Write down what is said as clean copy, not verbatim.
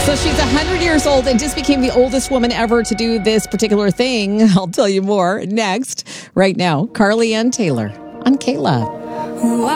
So she's 100 years old and just became the oldest woman ever to do this particular thing. I'll tell you more next. Right now, Carly Ann Taylor on K-Love.